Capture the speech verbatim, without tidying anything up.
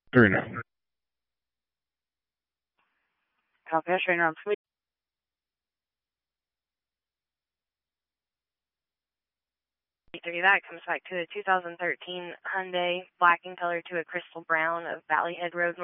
There we go. Copy, Australian around three. That comes back to the two thousand thirteen Hyundai black in color to a crystal brown of Valley Head Road.